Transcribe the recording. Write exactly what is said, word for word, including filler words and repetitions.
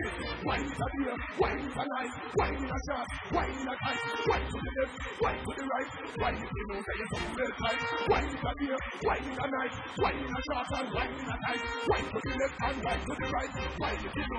Wine it a day, wine it a night, wine in a shot, wine in a tight, wine to the left, wine to the right, wine if you know that you're something well tight. Wine it a day, wine in a night, wine in a shot and wine in a tight, wine to the left and wine to the right, wine if you know